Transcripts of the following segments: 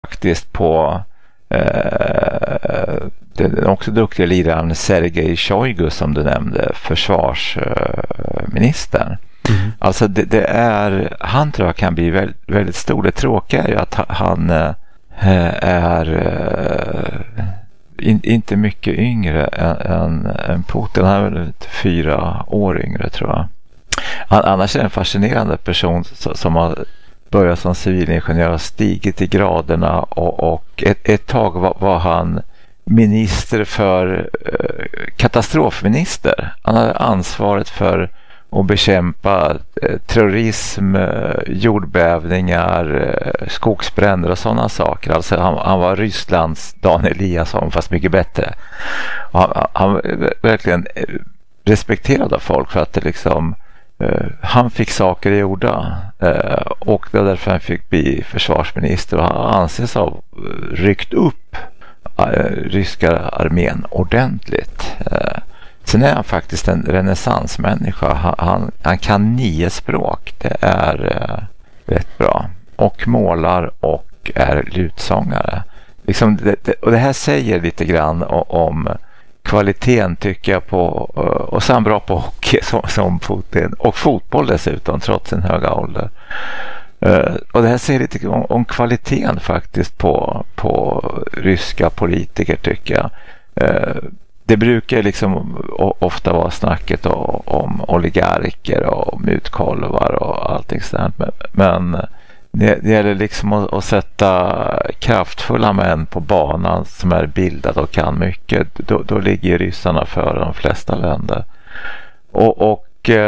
faktiskt på den också duktiga liraren Sergej Shoigu som du nämnde, försvarsministern. Alltså det är, han tror jag kan bli väldigt, väldigt stor. Det tråkiga är ju att han är inte mycket yngre än Putin. Han är väl 4 år yngre tror jag. Annars är det en fascinerande person som har börjat som civilingenjör och stigit i graderna och ett tag var han minister för katastrofminister. Han hade ansvaret för att bekämpa terrorism, jordbävningar, skogsbränder och sådana saker. Alltså han var Rysslands Dan Eliasson fast mycket bättre. Han verkligen respekterade folk för att det liksom han fick saker gjorda och det var därför han fick bli försvarsminister och han anses ha ryckt upp ryska armén ordentligt. Sen är han faktiskt en renässansmänniska. Han kan 9 språk. Det är rätt bra. Och målar och är lutsångare. Liksom och det här säger lite grann om kvaliteten tycker jag på, och så är han bra på hockey som Putin och fotboll dessutom trots sin höga ålder. Och det här säger lite om kvaliteten faktiskt på ryska politiker tycker jag. Det brukar liksom ofta vara snacket om oligarker och mutkolvar och allting sådant. Men det gäller liksom att sätta kraftfulla män på banan som är bildade och kan mycket. Då ligger ryssarna före de flesta länder. Och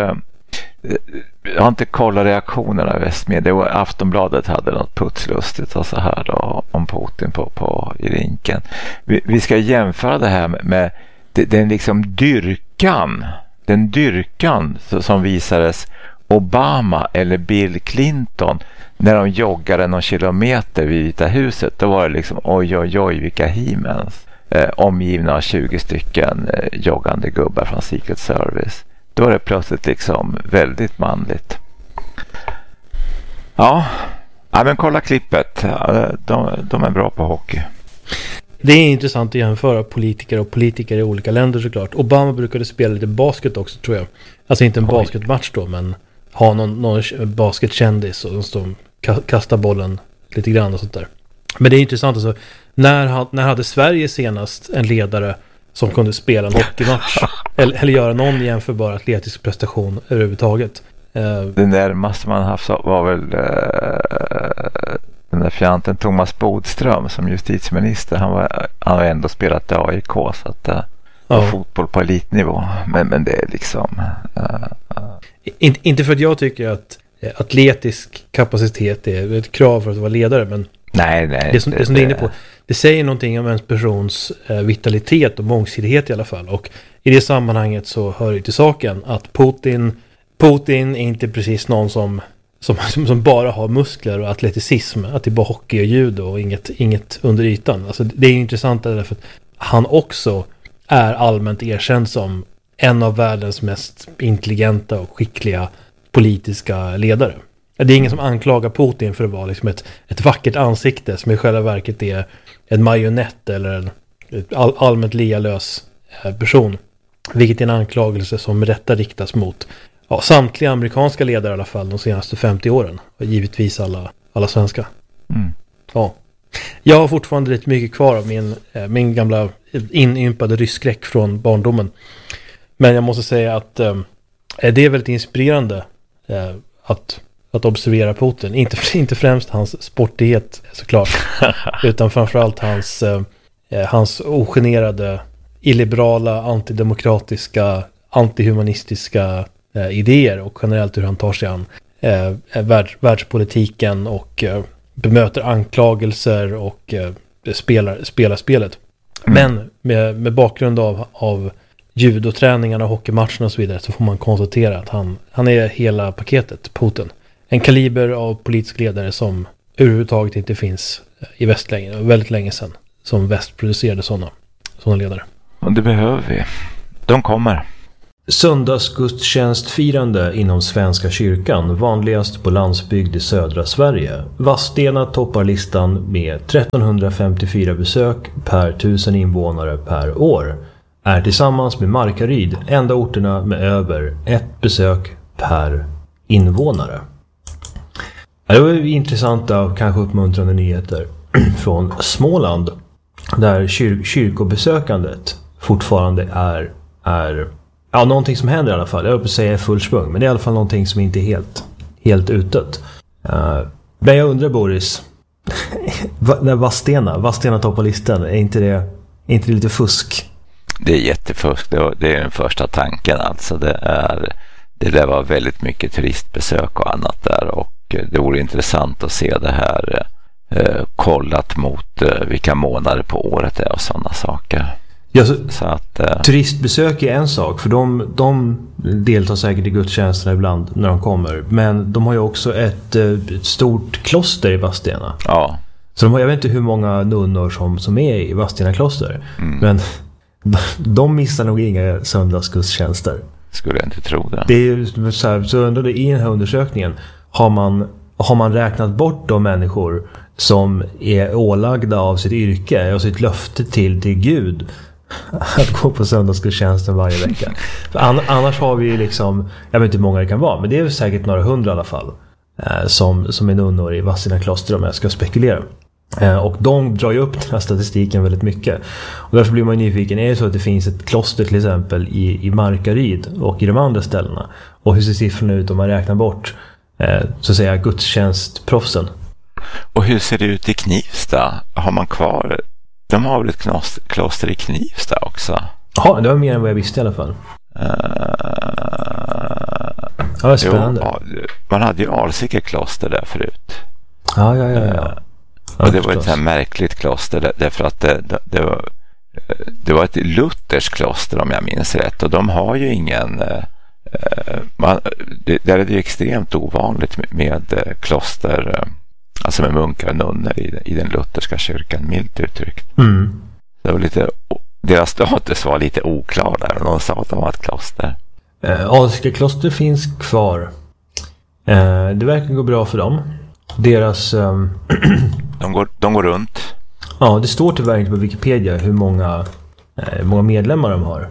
jag har inte kollat reaktionerna i västmedia. Aftonbladet hade något putslustigt och så här då, om Putin i rinken. Vi ska jämföra det här med den liksom den dyrkan som visades Obama eller Bill Clinton när de joggade någon kilometer vid Vita huset. Då var det liksom oj vilka himens omgivna av 20 stycken joggande gubbar från Secret Service. Då är det plötsligt liksom väldigt manligt. Ja men kolla klippet. De är bra på hockey. Det är intressant att jämföra politiker i olika länder såklart. Obama brukade spela lite basket också tror jag. Alltså inte en basketmatch då, men ha någon basketkändis och som kastar bollen lite grann och sånt där. Men det är intressant alltså, när hade Sverige senast en ledare som kunde spela en hockeymatch eller göra någon jämförbar atletisk prestation överhuvudtaget? Det närmaste man haft var väl den där fjanten Thomas Bodström som justitieminister. Han har ändå spelat i AIK så att var fotboll på elitnivå. Men det är liksom inte för att jag tycker att atletisk kapacitet är ett krav för att vara ledare, men nej, det som du är inne på, det säger någonting om en persons vitalitet och mångsidighet i alla fall. Och i det sammanhanget så hör det till saken att Putin är inte precis någon som bara har muskler och atleticism, att det är bara hockey och judo och inget under ytan. Alltså det är intressant därför att han också är allmänt erkänd som en av världens mest intelligenta och skickliga politiska ledare. Det är ingen som anklagar Putin för att vara liksom ett vackert ansikte som i själva verket är en marionett eller en allmänt lialös person. Vilket är en anklagelse som med rätta riktas mot samtliga amerikanska ledare i alla fall de senaste 50 åren. Och givetvis alla svenska. Ja. Jag har fortfarande rätt mycket kvar av min gamla inympade rysskräck från barndomen. Men jag måste säga att det är väldigt inspirerande att observera Putin. Inte främst hans sportighet såklart. Utan framförallt hans ogenerade, illiberala, antidemokratiska, antihumanistiska idéer och generellt hur han tar sig an världspolitiken och bemöter anklagelser och spelar spelet. Men med bakgrund av judoträningarna, hockeymatcherna och så vidare så får man konstatera att han är hela paketet, Putin. En kaliber av politisk ledare som överhuvudtaget inte finns i väst längre. Väldigt länge sedan som väst producerade sådana ledare. Och det behöver vi. De kommer. Söndagsgudstjänstfirande inom Svenska kyrkan, vanligast på landsbygd i södra Sverige. Vadstena toppar listan med 1354 besök per 1000 invånare per år. Är tillsammans med Markaryd enda orterna med över ett besök per invånare. Det var intressanta och kanske uppmuntrande nyheter från Småland, där kyrkobesökandet fortfarande är någonting som händer i alla fall. Jag vill säga full svung, men det är i alla fall någonting som inte är helt utet. Men jag undrar, Boris, när Vadstena toppar listan, är inte det lite fusk? Det är jättefusk, det är den första tanken. Alltså det lär vara väldigt mycket turistbesök och annat där, och det vore intressant att se det här kollat mot vilka månader på året det är och sådana saker. Ja, så att, turistbesök är en sak, för de deltar säkert i gudstjänsterna ibland när de kommer, men de har ju också ett stort kloster i Vadstena. Ja. Så jag vet inte hur många nunnor som är i Vadstena kloster, men de missar nog inga söndagsgudstjänster. Skulle jag inte tro det. Det är ju så undrade i den här undersökningen, har man räknat bort de människor som är ålagda av sitt yrke och sitt löfte till Gud att gå på söndagsgudstjänsten varje vecka. För annars har vi liksom, jag vet inte hur många det kan vara, men det är säkert några hundra i alla fall som är nunnor i Vadstena kloster, om jag ska spekulera. Och de drar ju upp den här statistiken väldigt mycket. Och därför blir man nyfiken, är det så att det finns ett kloster till exempel i Markaryd och i de andra ställena? Och hur ser siffrorna ut om man räknar bort så att säga gudstjänstproffsen? Och hur ser det ut i Knivsta? Har man kvar? De har väl ett kloster i Knivsta också? Ja, det var mer än vad jag visste i alla fall. Ja, spännande. Jo, man hade ju Alsike kloster där förut. Ja. Och det var ett så här märkligt kloster därför att det var ett lutherskt kloster, om jag minns rätt, och de har ju ingen där är det ju extremt ovanligt med kloster, alltså med munkar och nunnor i den lutherska kyrkan, milt uttryckt. Det var lite, deras status var lite oklar där, och de sa att de var ett kloster. Alsike kloster finns kvar. Det verkar gå bra för dem. Deras de går runt. Ja, det står tyvärr inte på Wikipedia hur många medlemmar de har.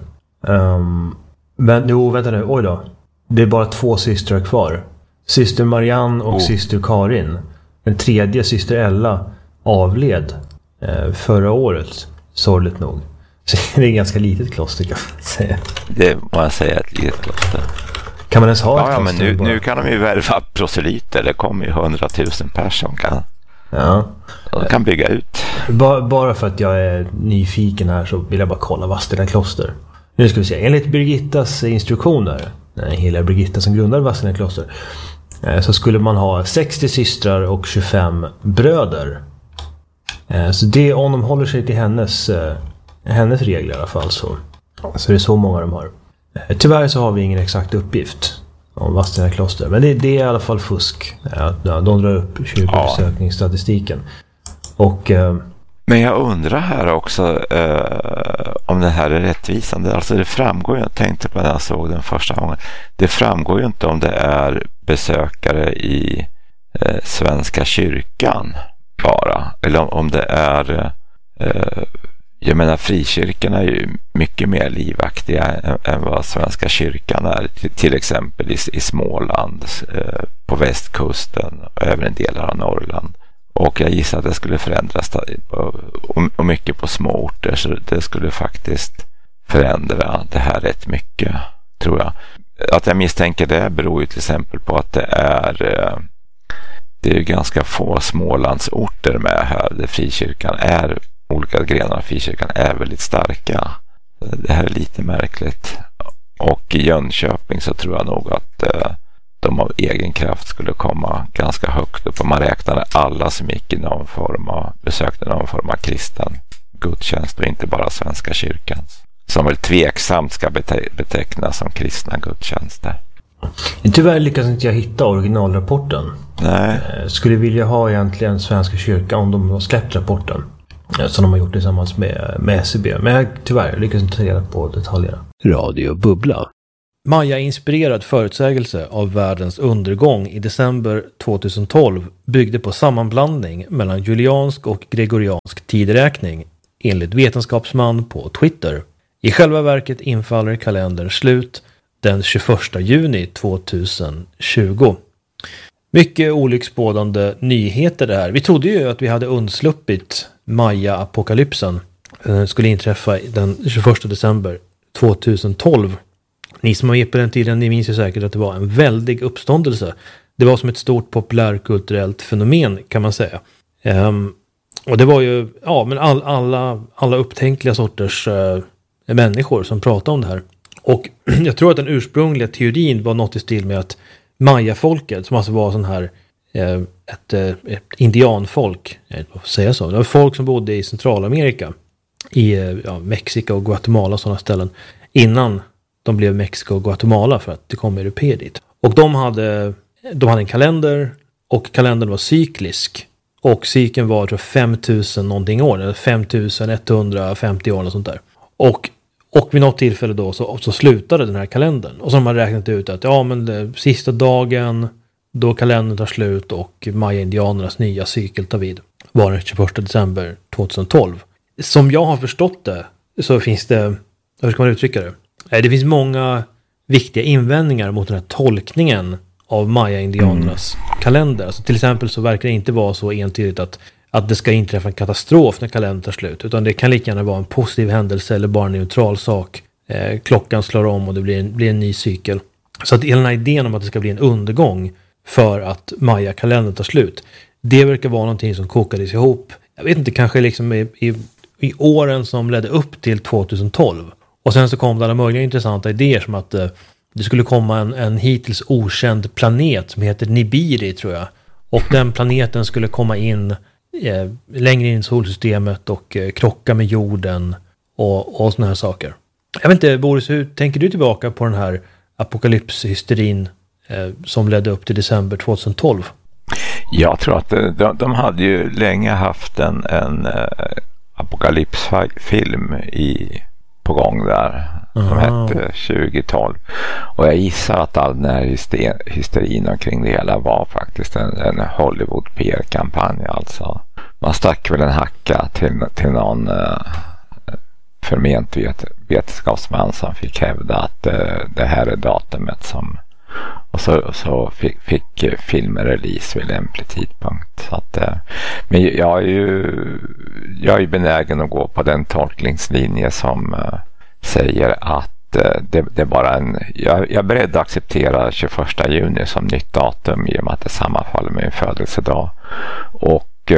Men vänta nu, oj då. Det är bara 2 systrar kvar. Syster Marianne och syster Karin. Den tredje, syster Ella, avled förra året, sorgligt nog. Så det är ett ganska litet kloster, kan man säga. Det må jag säga, ett litet kloster. Kan man ens ha ett kloster? Ja, men nu kan de ju värva proselyter. Det kommer ju 100 000 personer. De kan bygga ut. Bara för att jag är nyfiken här så vill jag bara kolla Vadstena kloster. Nu ska vi se. Enligt Birgittas instruktioner, hela Birgitta som grundade Vadstena kloster, så skulle man ha 60 systrar och 25 bröder. Så det, om de håller sig till hennes regler i alla fall, så det är så många de har. Tyvärr så har vi ingen exakt uppgift om Vadstena kloster, men det är i alla fall fusk. De drar upp kyrkobesökningsstatistiken. Och men jag undrar här också om det här är rättvisande. Alltså det framgår, jag tänkte på när jag såg den första gången, det framgår ju inte om det är besökare i Svenska kyrkan bara, eller om det är jag menar, frikyrkorna är ju mycket mer livaktiga än vad Svenska kyrkan är, till exempel i Småland, på västkusten och även delar av Norrland. Och jag gissar att det skulle förändras och mycket på små orter, så det skulle faktiskt förändra det här rätt mycket, tror jag. Att jag misstänker det beror ju till exempel på att det är ju ganska få Smålandsorter med här där frikyrkan är, olika grenar av frikyrkan är väldigt starka. Det här är lite märkligt. Och i Jönköping så tror jag nog att de av egen kraft skulle komma ganska högt upp. Och man räknade alla som gick i någon form av, besökte någon form av kristen gudstjänst och inte bara Svenska kyrkans, som väl tveksamt ska betecknas som kristna gudstjänster. Tyvärr lyckas inte jag hitta originalrapporten. Nej. Skulle vilja ha egentligen Svenska kyrkan om de har släppt rapporten som de har gjort tillsammans med SCB. Men tyvärr lyckas inte ta reda på detaljerna. Radio Bubbla. Maya-inspirerad förutsägelse av världens undergång i december 2012 byggde på sammanblandning mellan juliansk och gregoriansk tideräkning enligt vetenskapsman på Twitter. I själva verket infaller kalenderns slut den 21 juni 2020. Mycket olycksbådande nyheter det här. Vi trodde ju att vi hade undsluppit Maya-apokalypsen. Den skulle inträffa den 21 december 2012. Ni som var med på den tiden, ni minns ju säkert att det var en väldig uppståndelse. Det var som ett stort populärkulturellt fenomen kan man säga. Och det var ju men alla upptänkliga sorters människor som pratade om det här. Och jag tror att den ursprungliga teorin var något i stil med att Maya-folket, som alltså var sån här ett indianfolk, jag vet inte vad jag säga så. Det var folk som bodde i Centralamerika, i Mexiko och Guatemala och sådana ställen, innan de blev Mexiko och Guatemala för att det kom européer dit. Och de hade en kalender, och kalendern var cyklisk. Och cykeln var tror 5000 någonting år, eller 5150 år och sånt där. Och vid något tillfälle då så slutade den här kalendern. Och så har man räknat ut att sista dagen då kalendern tar slut och Maya-indianernas nya cykel tar vid var den 21 december 2012. Som jag har förstått det så finns det, hur ska man uttrycka det? Det finns många viktiga invändningar mot den här tolkningen av Maya-indianernas kalender. Alltså till exempel så verkar det inte vara så entydigt att det ska inträffa en katastrof när kalendern tar slut. Utan det kan lika gärna vara en positiv händelse eller bara en neutral sak. Klockan slår om och det blir en ny cykel. Så att hela den här idén om att det ska bli en undergång för att Maya-kalendern tar slut, det verkar vara någonting som kokades ihop. Jag vet inte, kanske liksom i åren som ledde upp till 2012. Och sen så kom det alla möjliga intressanta idéer som att det skulle komma en hittills okänd planet som heter Nibiru, tror jag. Och den planeten skulle komma in längre in i solsystemet och krocka med jorden och såna här saker. Jag vet inte, Boris, hur tänker du tillbaka på den här apokalypshysterin som ledde upp till december 2012? Jag tror att de hade ju länge haft en apokalypsfilm på gång där som hette 2012, och jag gissar att all den här hysterin omkring det hela var faktiskt en Hollywood PR-kampanj. Alltså man stack väl en hacka till någon förment vetenskapsman som fick hävda att det här är datumet som, och så fick filmen release vid lämplig tidpunkt. Så att, men jag är ju benägen att gå på den tolkningslinje som säger att det är bara jag är beredd att acceptera 21 juni som nytt datum i och med att det sammanfaller med en födelsedag. Och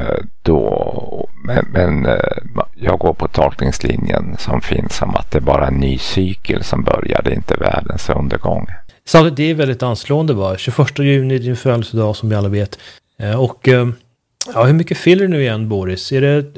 men jag går på tolkningslinjen som finns om att det är bara en ny cykel som börjar, det är inte världens undergång. Så det är väldigt anslående, va? 21 juni är din födelsedag som vi alla vet. Och hur mycket fyller nu igen, Boris? Är det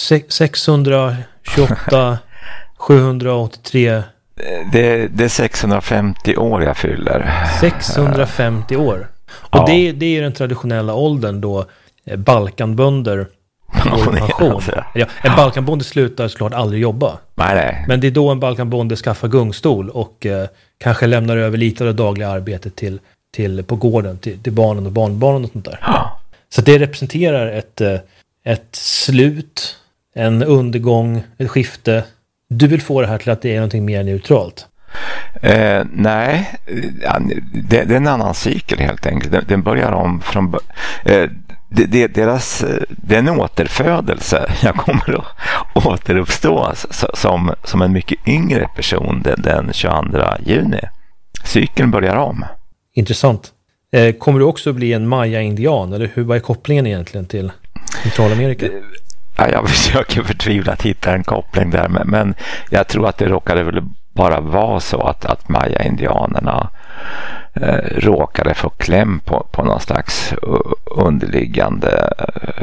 628, 783? Det är 650 år jag fyller. 650 år. Och det är ju den traditionella åldern då balkanbönder går i pension. En balkanbonde slutar såklart aldrig jobba. Nej. Men det är då en balkanbonde skaffar gungstol och kanske lämnar över lite av det dagliga arbetet till på gården till barnen och barnbarnen och sånt där. Så det representerar ett slut, en undergång, ett skifte. Du vill få det här till att det är någonting mer neutralt? Nej, det är en annan cykel helt enkelt. Den börjar om från det är en återfödelse. Jag kommer att återuppstå som en mycket yngre person den 22 juni. Cykeln börjar om. Intressant. Kommer du också bli en Maya-indian? Eller vad är kopplingen egentligen till Centralamerika? Jag försöker förtvivlat hitta en koppling där, men jag tror att det råkade väl bara vara så att Maya-indianerna råkade få kläm på någon slags underliggande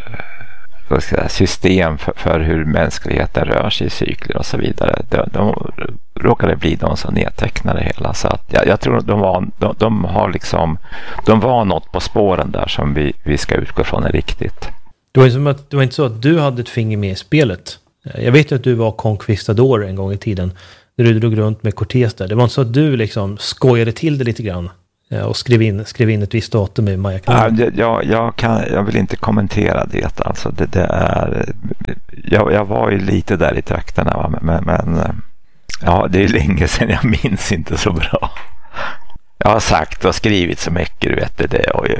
system för hur mänskligheten rör sig i cykler och så vidare. De råkade bli de som nedtecknade hela, så att jag tror de var något på spåren där som vi ska utgå från är riktigt. Det var inte så att du hade ett finger med i spelet. Jag vet att du var conquistador en gång i tiden. när du drog runt med Cortés där. Det var inte så att du liksom skojade till det lite grann och skrev in ett visst datum i Maya-kalendern? Jag vill inte kommentera det. Alltså det är, jag var ju lite där i trakterna, va? Men ja, det är länge sedan, jag minns inte så bra. Jag har sagt och skrivit så mycket, du vet det. Oj.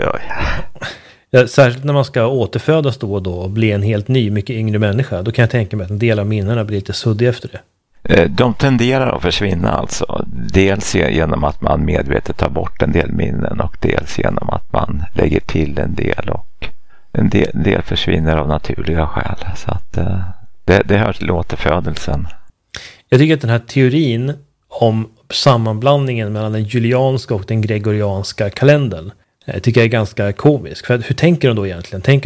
Ja, särskilt när man ska återfödas då och då och bli en helt ny, mycket yngre människa. Då kan jag tänka mig att en del av minnena blir lite suddig efter det. De tenderar att försvinna alltså. Dels genom att man medvetet tar bort en del minnen och dels genom att man lägger till en del, och en del försvinner av naturliga skäl. Så att det hör till återfödelsen. Jag tycker att den här teorin om sammanblandningen mellan den julianska och den gregorianska kalendern tycker jag är ganska komisk. För hur tänker de då egentligen? Tänker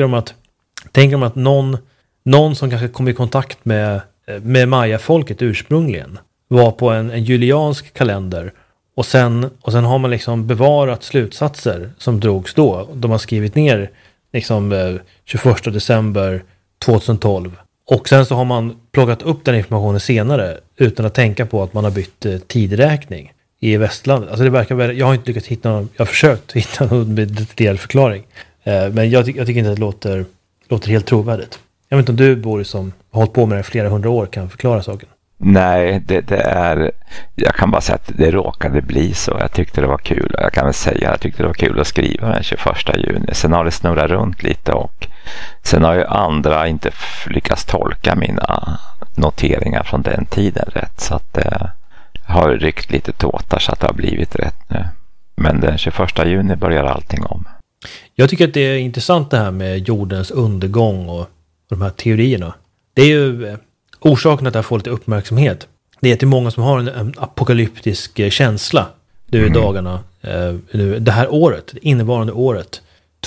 de att någon som kanske kom i kontakt med Maya-folket ursprungligen var på en juliansk kalender och sen har man liksom bevarat slutsatser som drogs då. De har skrivit ner liksom 21 december 2012 och sen så har man plockat upp den informationen senare utan att tänka på att man har bytt tidräkning i västlandet. Alltså det verkar väl, jag har inte lyckats hitta någon, jag har försökt hitta någon detaljerad förklaring. Men jag tycker inte att det låter helt trovärdigt. Jag vet inte om du, Boris, som har hållit på med det flera hundra år, kan förklara saken. Nej, det är, jag kan bara säga att det råkade bli så. Jag tyckte det var kul. Jag kan väl säga att jag tyckte det var kul att skriva den 21 juni. Sen har det snurrat runt lite och sen har ju andra inte lyckats tolka mina noteringar från den tiden rätt. Så att det har ryckt lite tåtar så att det har blivit rätt nu. Men den 21 juni börjar allting om. Jag tycker att det är intressant det här med jordens undergång och de här teorierna. Det är ju orsaken att det här får lite uppmärksamhet. Det är att det är många som har en apokalyptisk känsla nu i dagarna. Nu, det här året, det innevarande året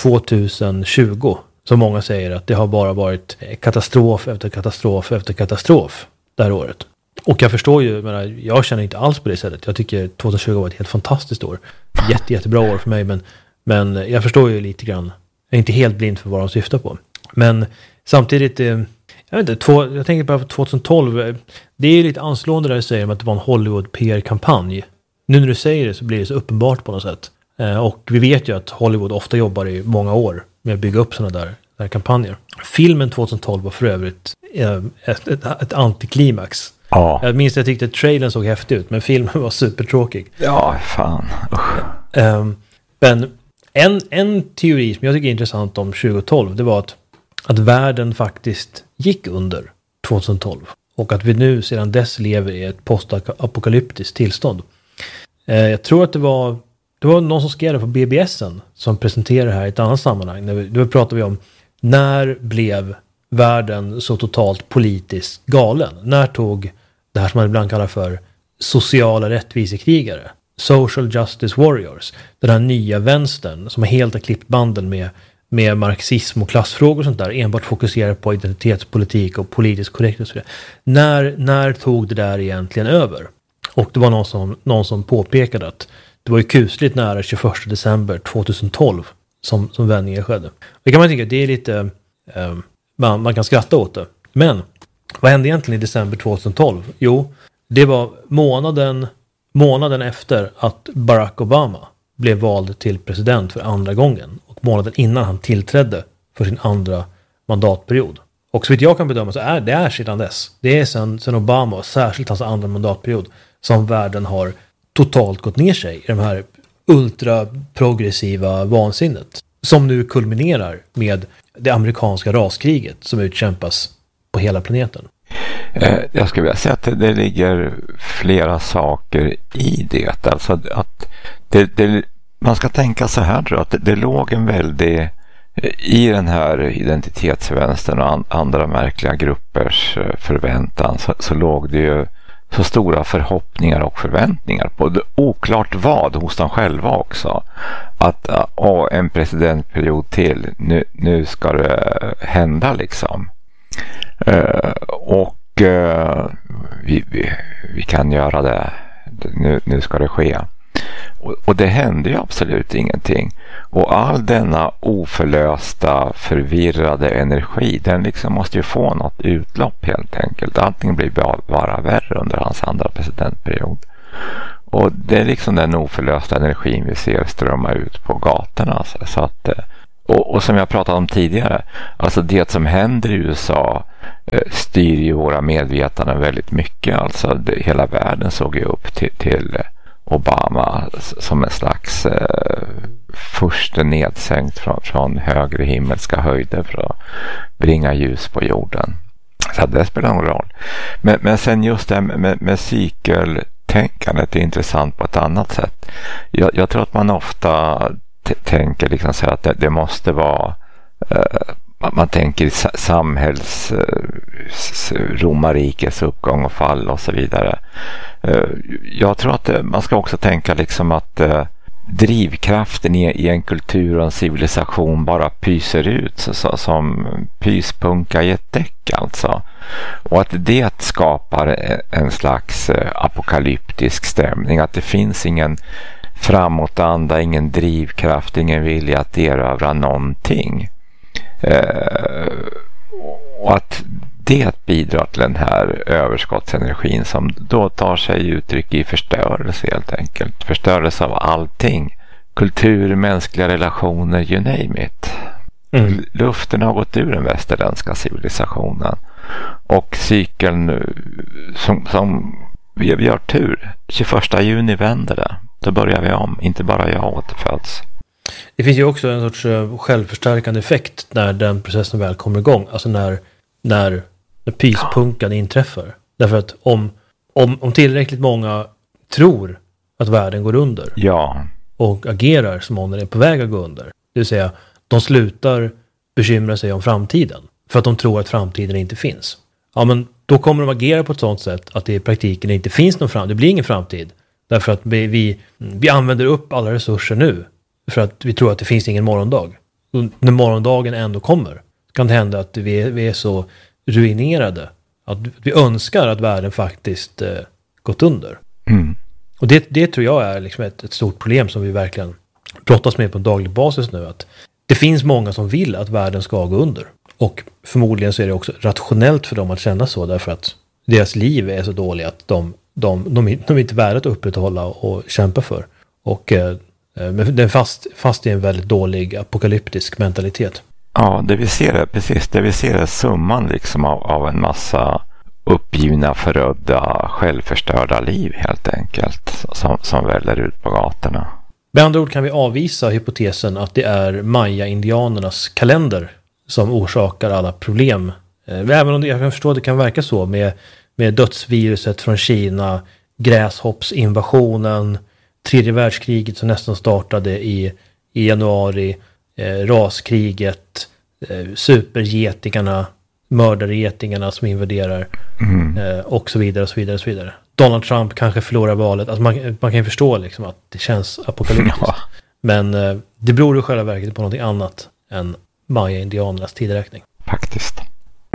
2020. Så många säger att det har bara varit katastrof efter katastrof efter katastrof det här året. Och jag förstår ju, jag känner inte alls på det sättet. Jag tycker 2020 var ett helt fantastiskt år. Jättebra år för mig, men jag förstår ju lite grann. Jag är inte helt blind för vad de syftar på. Men samtidigt, jag vet inte, jag tänker bara på 2012. Det är ju lite anslående där du säger att det var en Hollywood PR-kampanj. Nu när du säger det så blir det så uppenbart på något sätt. Och vi vet ju att Hollywood ofta jobbar i många år med att bygga upp sådana där kampanjer. Filmen 2012 var för övrigt ett antiklimax. Ja. Jag minns att jag tyckte att trailern såg häftig ut, men filmen var supertråkig. Ja, fan. Men en teori som jag tycker är intressant om 2012, det var att världen faktiskt gick under 2012. Och att vi nu sedan dess lever i ett postapokalyptiskt tillstånd. Jag tror att det var någon som skrev det på BBSen som presenterade det här i ett annat sammanhang. Då pratade vi om när blev världen så totalt politiskt galen? När tog det här som man ibland kallar för sociala rättvisekrigare, social justice warriors, den här nya vänstern som helt har klippt banden med marxism och klassfrågor och sånt där, enbart fokuserar på identitetspolitik och politisk korrekthet. När tog det där egentligen över? Och det var någon som påpekade att det var ju kusligt nära 21 december 2012 som vändningen skedde. Det kan man tycka, det är lite man kan skratta åt det. Men vad hände egentligen i december 2012? Jo, det var månaden efter att Barack Obama blev vald till president för andra gången och månaden innan han tillträdde för sin andra mandatperiod. Och så vitt jag kan bedöma så är det sedan dess. Det är sen Obama, särskilt hans andra mandatperiod, som världen har totalt gått ner sig i de här ultraprogressiva vansinnet. Som nu kulminerar med det amerikanska raskriget som utkämpas på hela planeten. Jag skulle vilja säga att det ligger flera saker i det. Alltså att man ska tänka så här, tror jag, att det låg en väldig, i den här identitetsvänstern och andra märkliga gruppers förväntan så låg det ju så stora förhoppningar och förväntningar på det, oklart vad hos dem själva också, att en presidentperiod till, nu ska det hända liksom, och vi kan göra det, nu ska det ske, Och det hände ju absolut ingenting. Och all denna oförlösta, förvirrade energi, den liksom måste ju få något utlopp helt enkelt. Allting blir bara värre under hans andra presidentperiod. Och det är liksom den oförlösta energin vi ser strömma ut på gatorna. Så att, och som jag pratade om tidigare, alltså det som händer i USA styr ju våra medvetanden väldigt mycket. Alltså hela världen såg ju upp till Obama som en slags första nedsänkt från högre himmelska höjder för att bringa ljus på jorden. Så det spelar någon roll. Men sen just det med cykeltänkandet är intressant på ett annat sätt. Jag tror att man ofta tänker liksom så att det måste vara man tänker romarrikets uppgång och fall och så vidare. Jag tror att man ska också tänka liksom att drivkraften i en kultur och en civilisation bara pyser ut som pyspunka i ett däck alltså. Och att det skapar en slags apokalyptisk stämning, att det finns ingen framåtanda, ingen drivkraft, ingen vilja att erövra någonting. Och att det bidrar till den här överskottsenergin som då tar sig uttryck i förstörelse helt enkelt. Förstörelse av allting. Kultur, mänskliga relationer, you name it. Luften har gått ur den västerländska civilisationen. Och cykeln som vi har tur. 21 juni vänder det. Då börjar vi om. Inte bara jag återföds. Det finns ju också en sorts självförstärkande effekt när den processen väl kommer igång. Alltså när pyspunkan inträffar. Därför att om tillräckligt många tror att världen går under och agerar som om den är på väg att gå under. Det vill säga, de slutar bekymra sig om framtiden för att de tror att framtiden inte finns. Ja, men då kommer de agera på ett sådant sätt att det i praktiken inte finns någon framtid. Det blir ingen framtid. Därför att vi använder upp alla resurser nu för att vi tror att det finns ingen morgondag. Och när morgondagen ändå kommer kan det hända att vi är så ruinerade att vi önskar att världen faktiskt gått under. Och det tror jag är liksom ett stort problem som vi verkligen brottas med på en daglig basis nu. Att det finns många som vill att världen ska gå under. Och förmodligen så är det också rationellt för dem att känna så, därför att deras liv är så dåliga att de är inte värda att upprätthålla och kämpa för. Och den är fast i en väldigt dålig apokalyptisk mentalitet. Ja, det vi ser är summan liksom av en massa uppgivna, förödda, självförstörda liv helt enkelt som väller ut på gatorna. Med andra ord kan vi avvisa hypotesen att det är Maya-indianernas kalender som orsakar alla problem. Även om jag kan förstå att det kan verka så med dödsviruset från Kina, gräshoppsinvasionen, tredje världskriget som nästan startade i januari, raskriget, supergetingarna, mördargetingarna som invaderar och så vidare och så vidare och så vidare. Donald Trump kanske förlorar valet. Alltså man kan ju förstå liksom att det känns apokalyptiskt. Ja. Men det beror i själva verket på något annat än Maya-indianernas tideräkning. Faktiskt.